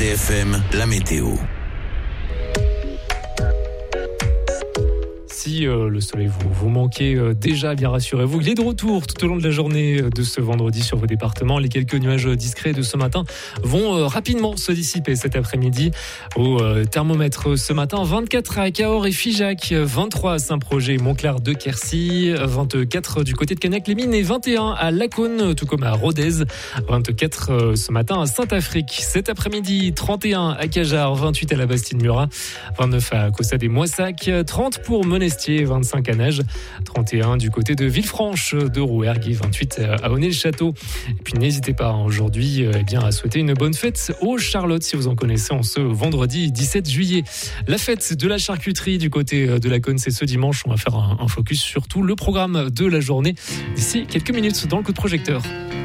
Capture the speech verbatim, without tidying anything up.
C F M, la météo. Si euh, le soleil vous, vous manquez euh, déjà, bien rassurez-vous, il est de retour tout au long de la journée de ce vendredi sur vos départements. Les quelques nuages discrets de ce matin vont euh, rapidement se dissiper cet après-midi. Au euh, thermomètre ce matin, vingt-quatre à Cahors et Figeac, vingt-trois à Saint-Projet, Montclar de Quercy, vingt-quatre du côté de Canac-les-Mines et vingt et un à Lacaune, tout comme à Rodez. vingt-quatre euh, ce matin à Saint-Afrique. Cet après-midi, trente et un à Cajar, vingt-huit à la Bastide-Murat, vingt-neuf à Caussade et Moissac, trente pour Monestier, vingt-cinq à Neige, trente et un du côté de Villefranche de Rouergue et vingt-huit à Aunay-le-Château. Et puis n'hésitez pas aujourd'hui eh bien, à souhaiter une bonne fête aux Charlottes si vous en connaissez en ce vendredi dix-sept juillet. La fête de la charcuterie du côté de Lacaune, c'est ce dimanche. On va faire un, un focus sur tout le programme de la journée d'ici quelques minutes dans le coup de projecteur.